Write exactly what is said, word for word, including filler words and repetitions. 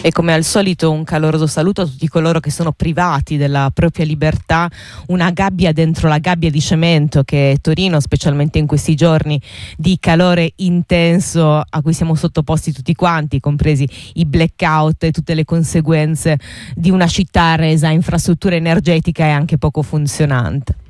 E come al solito un caloroso saluto a tutti coloro che sono privati della propria libertà, una gabbia dentro la gabbia di cemento che è Torino, specialmente in questi giorni di calore intenso a cui siamo sottoposti tutti quanti, compresi i blackout e tutte le conseguenze di una città resa infrastruttura energetica e anche poco funzionante.